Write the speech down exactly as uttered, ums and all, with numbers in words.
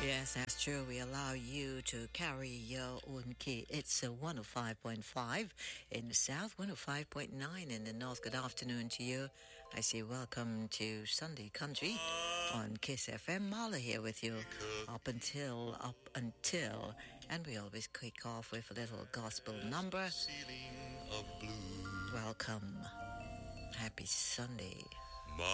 Yes, that's true. We allow you to carry your own key. It's a one oh five point five in the south, one oh five point nine in the north. Good afternoon to you. I say welcome to Sunday Country on Kiss F M. Marla here with you up until, up until. And we always kick off with a little gospel number. Welcome. Happy Sunday.